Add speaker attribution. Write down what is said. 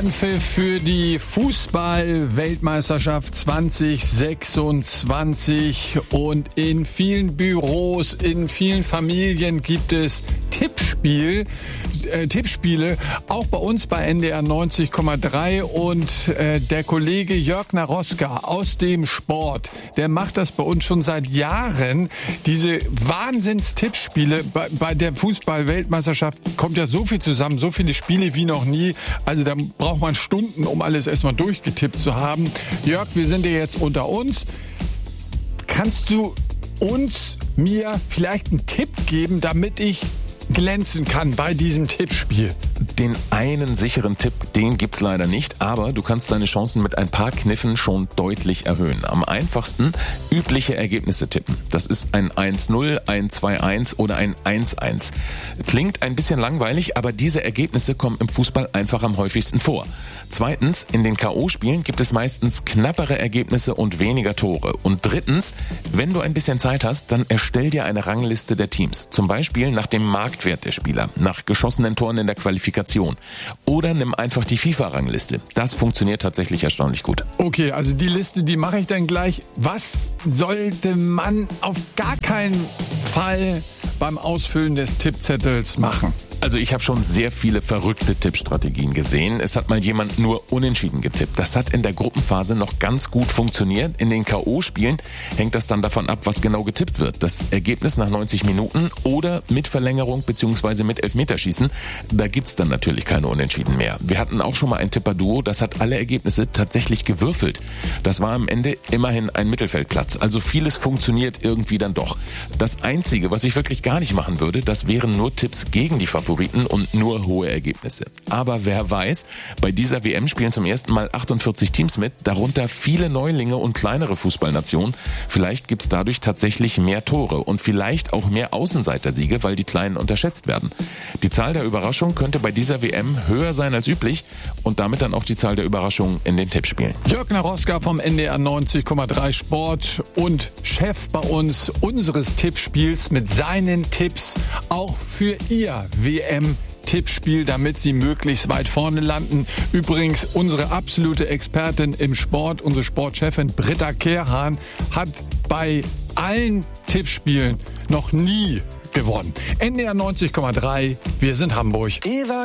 Speaker 1: Anpfiff für die Fußball-Weltmeisterschaft 2026 und in vielen Büros, in vielen Familien gibt es Tippspiele, auch bei uns bei NDR 90,3 und der Kollege Jörg Naroska aus dem Sport, der macht das bei uns schon seit Jahren. Diese Wahnsinns-Tippspiele bei der Fußball-Weltmeisterschaft kommt ja so viel zusammen, so viele Spiele wie noch nie. Also da braucht man Stunden, um alles erstmal durchgetippt zu haben. Jörg, wir sind ja jetzt unter uns. Kannst du mir vielleicht einen Tipp geben, damit ich glänzen kann bei diesem Tippspiel?
Speaker 2: Den einen sicheren Tipp, den gibt's leider nicht, aber du kannst deine Chancen mit ein paar Kniffen schon deutlich erhöhen. Am einfachsten übliche Ergebnisse tippen. Das ist ein 1-0, ein 2-1 oder ein 1-1. Klingt ein bisschen langweilig, aber diese Ergebnisse kommen im Fußball einfach am häufigsten vor. Zweitens, in den K.O.-Spielen gibt es meistens knappere Ergebnisse und weniger Tore. Und drittens, wenn du ein bisschen Zeit hast, dann erstell dir eine Rangliste der Teams. Zum Beispiel nach dem Marktwert der Spieler, nach geschossenen Toren in der Qualifikation. Oder nimm einfach die FIFA-Rangliste. Das funktioniert tatsächlich erstaunlich gut.
Speaker 1: Okay, also die Liste, die mache ich dann gleich. Was sollte man auf gar keinen Fall beim Ausfüllen des Tippzettels machen?
Speaker 2: Also ich habe schon sehr viele verrückte Tippstrategien gesehen. Es hat mal jemand nur unentschieden getippt. Das hat in der Gruppenphase noch ganz gut funktioniert. In den K.O.-Spielen hängt das dann davon ab, was genau getippt wird. Das Ergebnis nach 90 Minuten oder mit Verlängerung bzw. mit Elfmeterschießen. Da gibt's dann natürlich keine Unentschieden mehr. Wir hatten auch schon mal ein Tipper-Duo, das hat alle Ergebnisse tatsächlich gewürfelt. Das war am Ende immerhin ein Mittelfeldplatz. Also vieles funktioniert irgendwie dann doch. Das Einzige, was ich wirklich gar nicht machen würde, das wären nur Tipps gegen die Favoriten und nur hohe Ergebnisse. Aber wer weiß, bei dieser WM spielen zum ersten Mal 48 Teams mit, darunter viele Neulinge und kleinere Fußballnationen. Vielleicht gibt's dadurch tatsächlich mehr Tore und vielleicht auch mehr Außenseitersiege, weil die Kleinen unterschätzt werden. Die Zahl der Überraschungen könnte bei dieser WM höher sein als üblich und damit dann auch die Zahl der Überraschungen in den Tippspielen.
Speaker 1: Jörg Naroska vom NDR 90,3 Sport und Chef bei uns unseres Tippspiels mit seinen Tipps auch für Ihr WM-Tippspiel, damit Sie möglichst weit vorne landen. Übrigens, unsere absolute Expertin im Sport, unsere Sportchefin Britta Kehrhahn, hat bei allen Tippspielen noch nie gewonnen. NDR 90,3, wir sind Hamburg.